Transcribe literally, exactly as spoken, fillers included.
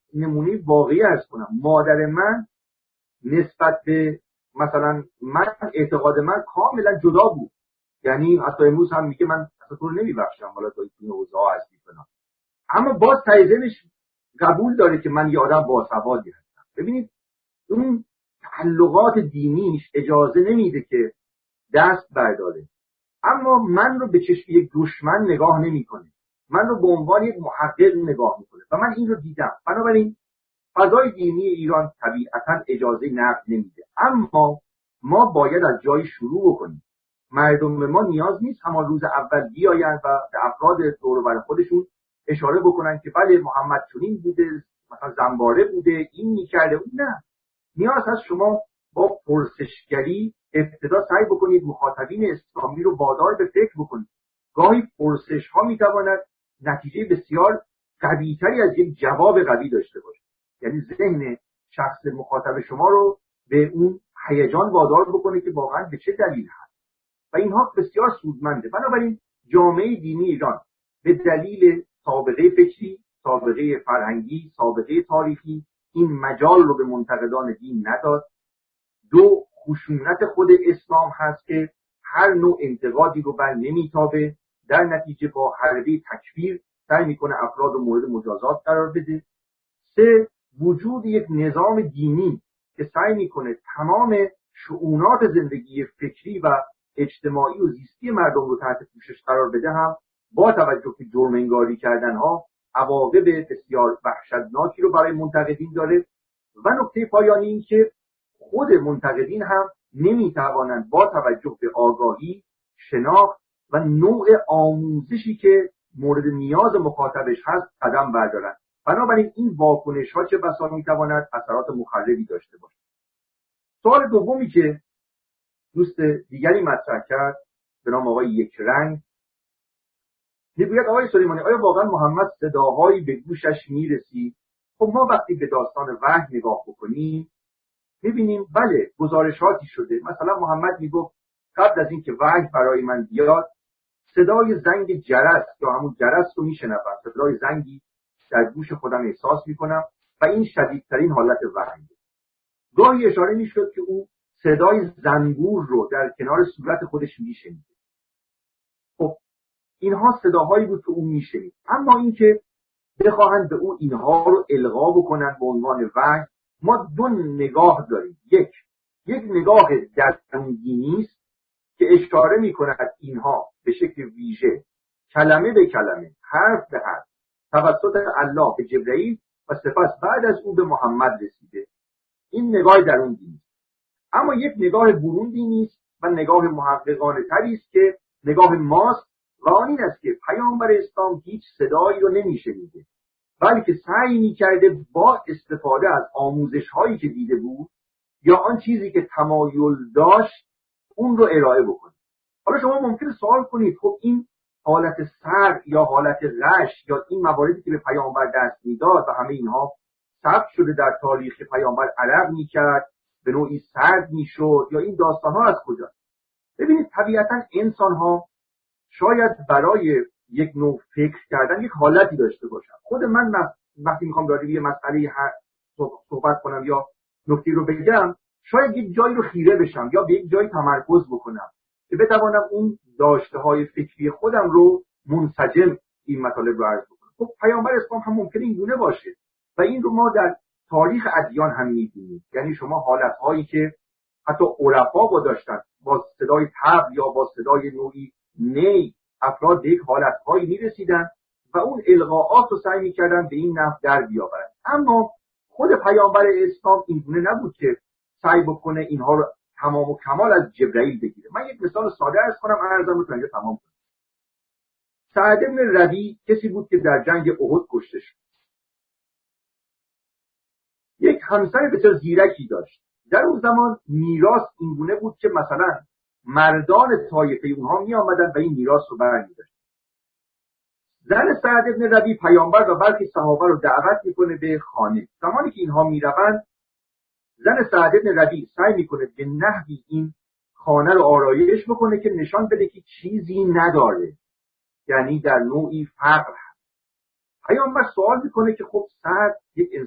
نمونه واقعی عرض کنم. مادر من نسبت به مثلا من اعتقاد من کاملا جدا بود. یعنی حتی امروز هم میگه من اصلا تو رو نمیبخشم، حالا تو این اوضاع هستی فلان، اما باز تاییدش قبول داره که من یه آدم باسوادی هستم. ببینید اون تعلقات دینیش اجازه نمیده که دست برداره، اما من رو به چشم یک دشمن نگاه نمیکنه، من رو به عنوان یک محقق نگاه میکنه و من این رو دیدم. بنابراین فضای دینی ایران طبیعتا اجازه نقد نمیده، اما ما باید از جای شروع بکنیم. مردم ما نیاز نیست همان روز اول بیاین و به افراد دور و بر خودشون اشاره بکنن که بله محمد چنین بوده، مثلا زنباره بوده، این میکرده. نه، نیاز هست شما با پرسشگری ابتدا سعی بکنید مخاطبین اسلامی رو وادار به فکر بکنید. گاهی پرسش ها میتواند نتیجه بسیار قوی‌تری از یک جواب قوی داشته باشه، یعنی ذهن شخص مخاطب شما رو به اون هیجان وادار بکنه که واقعا به چه دلیل هست و اینها بسیار سودمنده. بنابراین جامعه دینی ایران به دلیل سابقه فکری، سابقه فرهنگی، سابقه تاریخی این مجال رو به منتقدان دین نداد. دو، خشونت خود اسلام هست که هر نوع انتقادی رو بر نمیتابه، در نتیجه با حربه تکفیر سعی میکنه افراد رو مورد مجازات قرار بده. سه، وجود یک نظام دینی که سعی میکنه تمام شؤونات زندگی فکری و اجتماعی و زیستی مردم رو تحت پوشش قرار بده هم با توجه به جرم انگاری کردن ها عواقب بسیار وحشتناکی رو برای منتقدین داره. و نکته پایانی این که خود منتقدین هم نمیتوانند با توجه به آگاهی، شناخت و نوع آموزشی که مورد نیاز مخاطبش هست قدم بردارند. بنابراین این واکنش ها چه بسا میتواند اثرات مخربی داشته باشد. سوال دومی که دوست دیگری مطرح کرد به نام آقای یک رنگ میگوید آقای سلیمانی آیا واقعا محمد صداهایی به گوشش میرسید؟ خب ما وقتی به داستان وحی نگاه بکنیم میبینیم بله گزارشاتی شده. مثلا محمد میگفت قبل از اینکه وحی برای من بیاد صدای زنگ جرس یا همون جرس رو میشنوم، صدای زنگی در گوش خودم احساس میکنم و این شدیدترین حالت وحی. گاهی اشاره میشد که او صدای زنبور رو در کنار صورت خودش میشنید. خب اینها صداهایی بود که او میشنید، اما اینکه بخواهند به او اینها رو القا بکنن به عنوان وحی، ما دو نگاه داریم. یک یک نگاه درونگینی است که اشاره میکند اینها به شکل ویژه کلمه به کلمه، حرف به حرف توسط الله به جبرئیل و سپس بعد از او به محمد رسیده. این نگاه درونگینی است. اما یک نگاه برون دینی است و نگاه محققانه تری است که نگاه ماست و آن این است که پیامبر اسلام هیچ صدایی رو نمیشنیده، بلکه سعی میکرده با استفاده از آموزش هایی که دیده بود یا آن چیزی که تمایل داشت اون رو ارائه بکنه. حالا شما ممکنه سوال کنید خب این حالت سر یا حالت غش یا این مواردی که به پیامبر دست میداد و همه اینها ثبت شده در تاریخ، پیامبر عرق میکرد، به نوعی سرد میشد، یا این داستان ها از کجا؟ ببینید طبیعتا انسان ها شاید برای یک نوع فکر کردن یک حالتی داشته باشن. خود من وقتی میخوام راجع به یه مسئله صحبت کنم یا نکته رو بگم، شاید یک جایی رو خیره بشم یا به یک جایی تمرکز بکنم که بتوانم اون داشته های فکری خودم رو منسجم این مطالب رو عرض بکنم. خب پیامبر اسلام هم ممکنه این گونه باشه و این رو ما در تاریخ ادیان هم می‌بینیم. یعنی شما حالت‌هایی که حتی عرفا با داشتن، با صدای طبل یا با صدای نوعی نی افراد به یک حالت‌هایی می‌رسیدن و اون القاءات رو سعی می‌کردن به این نحو در بیاورن. اما خود پیامبر اسلام این گونه نبود که سعی بکنه اینها رو تمام و کمال از جبرئیل بگیره. من یک مثال ساده عرض کنم، عرضم رو تا اینجا تمام کنم. سعد بن ربیع کسی بود که در جنگ احد کشته شد. یک همسر بسیار زیرکی داشت. در اون زمان میراث این گونه بود که مثلا مردان طایفه اونها می آمدن و این میراث رو برمی‌داشتن. زن سعد بن ربیع پیامبر و برخی صحابه رو دعوت میکنه به خانه. زمانی که اینها میروند، زن سعد بن ربیع سعی میکنه به نحوی این خانه رو آرایش بکنه که نشان بده که چیزی نداره، یعنی در نوعی فقر هست. پیامبر سوال میکنه که خب سعد یک